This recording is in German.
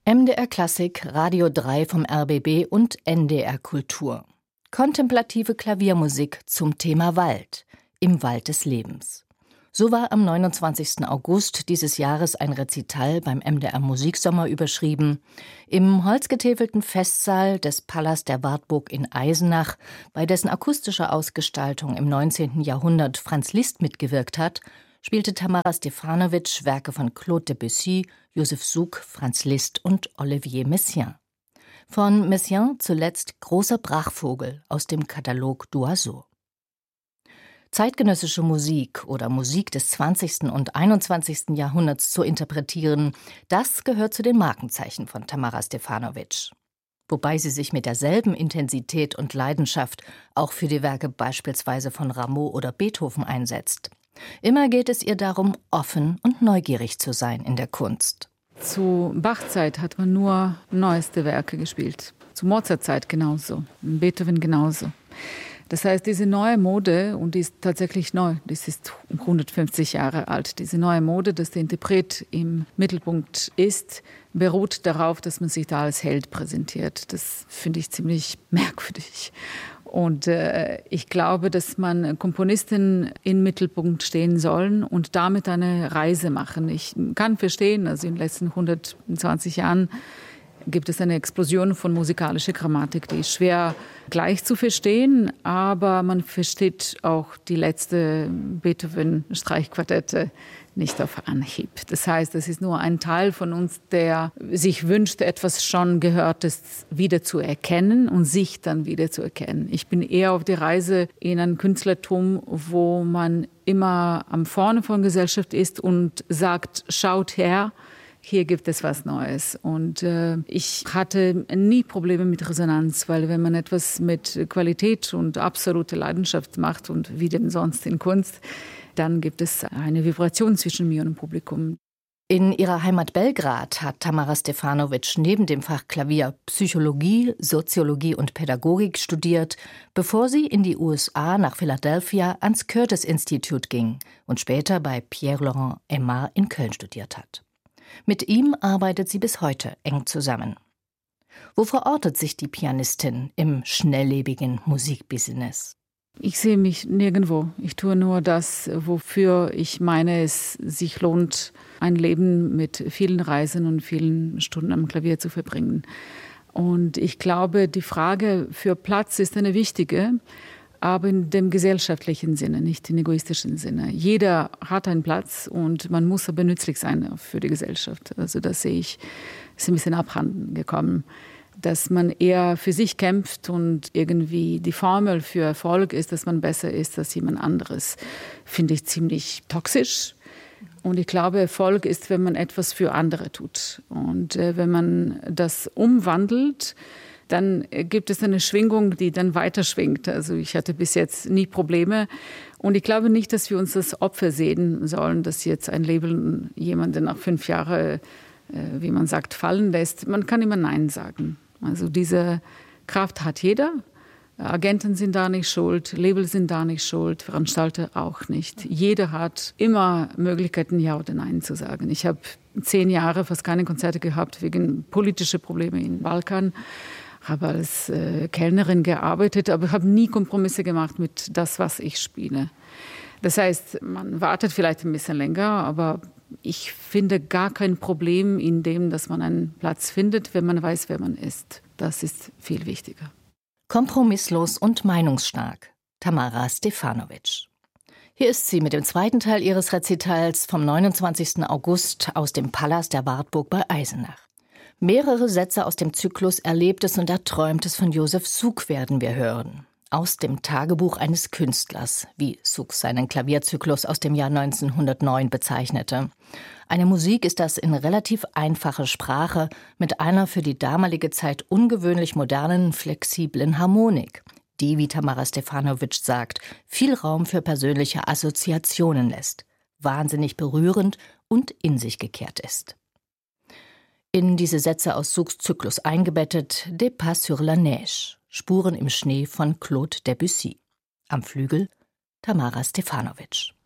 MDR Klassik, Radio 3 vom RBB und NDR Kultur. Kontemplative Klaviermusik zum Thema Wald, im Wald des Lebens. So war am 29. August dieses Jahres ein Rezital beim MDR Musiksommer überschrieben. Im holzgetäfelten Festsaal des Palast der Wartburg in Eisenach, bei dessen akustischer Ausgestaltung im 19. Jahrhundert Franz Liszt mitgewirkt hat, spielte Tamara Stefanović Werke von Claude Debussy, Josef Suk, Franz Liszt und Olivier Messiaen. Von Messiaen zuletzt Großer Brachvogel aus dem Katalog d'Oiseaux. Zeitgenössische Musik oder Musik des 20. und 21. Jahrhunderts zu interpretieren, das gehört zu den Markenzeichen von Tamara Stefanović. Wobei sie sich mit derselben Intensität und Leidenschaft auch für die Werke beispielsweise von Rameau oder Beethoven einsetzt. Immer geht es ihr darum, offen und neugierig zu sein in der Kunst. Zu Bach-Zeit hat man nur neueste Werke gespielt. Zu Mozart-Zeit genauso, Beethoven genauso. Das heißt, diese neue Mode, und die ist tatsächlich neu, das ist 150 Jahre alt, diese neue Mode, dass der Interpret im Mittelpunkt ist, beruht darauf, dass man sich da als Held präsentiert. Das finde ich ziemlich merkwürdig. Und ich glaube, dass man Komponisten im Mittelpunkt stehen sollen und damit eine Reise machen. Ich kann verstehen, also in den letzten 120 Jahren gibt es eine Explosion von musikalischer Grammatik, die ist schwer gleich zu verstehen, aber man versteht auch die letzte Beethoven-Streichquartette nicht auf Anhieb. Das heißt, es ist nur ein Teil von uns, der sich wünscht, etwas schon Gehörtes wieder zu erkennen und sich dann wieder zu erkennen. Ich bin eher auf der Reise in ein Künstlertum, wo man immer am Vorne von Gesellschaft ist und sagt, schaut her, hier gibt es was Neues. Und ich hatte nie Probleme mit Resonanz, weil wenn man etwas mit Qualität und absoluter Leidenschaft macht und wie denn sonst in Kunst, dann gibt es eine Vibration zwischen mir und dem Publikum. In ihrer Heimat Belgrad hat Tamara Stefanović neben dem Fach Klavier Psychologie, Soziologie und Pädagogik studiert, bevor sie in die USA nach Philadelphia ans Curtis Institute ging und später bei Pierre-Laurent Aimard in Köln studiert hat. Mit ihm arbeitet sie bis heute eng zusammen. Wo verortet sich die Pianistin im schnelllebigen Musikbusiness? Ich sehe mich nirgendwo. Ich tue nur das, wofür ich meine, es sich lohnt, ein Leben mit vielen Reisen und vielen Stunden am Klavier zu verbringen. Und ich glaube, die Frage für Platz ist eine wichtige, aber in dem gesellschaftlichen Sinne, nicht im egoistischen Sinne. Jeder hat einen Platz und man muss aber nützlich sein für die Gesellschaft. Also das sehe ich, ist ein bisschen abhanden gekommen. Dass man eher für sich kämpft und irgendwie die Formel für Erfolg ist, dass man besser ist als jemand anderes, finde ich ziemlich toxisch. Und ich glaube, Erfolg ist, wenn man etwas für andere tut. Und wenn man das umwandelt, dann gibt es eine Schwingung, die dann weiter schwingt. Also ich hatte bis jetzt nie Probleme. Und ich glaube nicht, dass wir uns das Opfer sehen sollen, dass jetzt ein Label jemanden nach 5 Jahren, wie man sagt, fallen lässt. Man kann immer Nein sagen. Also diese Kraft hat jeder. Agenten sind da nicht schuld, Label sind da nicht schuld, Veranstalter auch nicht. Jeder hat immer Möglichkeiten, Ja oder Nein zu sagen. Ich habe 10 Jahre fast keine Konzerte gehabt wegen politischer Probleme im Balkan. Habe als Kellnerin gearbeitet, aber habe nie Kompromisse gemacht mit das, was ich spiele. Das heißt, man wartet vielleicht ein bisschen länger, aber ich finde gar kein Problem in dem, dass man einen Platz findet, wenn man weiß, wer man ist. Das ist viel wichtiger. Kompromisslos und meinungsstark. Tamara Stefanović. Hier ist sie mit dem zweiten Teil ihres Rezitals vom 29. August aus dem Palast der Wartburg bei Eisenach. Mehrere Sätze aus dem Zyklus Erlebtes und Erträumtes von Josef Suk werden wir hören. Aus dem Tagebuch eines Künstlers, wie Suk seinen Klavierzyklus aus dem Jahr 1909 bezeichnete. Eine Musik ist das in relativ einfacher Sprache mit einer für die damalige Zeit ungewöhnlich modernen, flexiblen Harmonik, die, wie Tamara Stefanović sagt, viel Raum für persönliche Assoziationen lässt, wahnsinnig berührend und in sich gekehrt ist. In diese Sätze aus Suks Zyklus eingebettet Des Pas sur la Neige, Spuren im Schnee von Claude Debussy. Am Flügel Tamara Stefanović.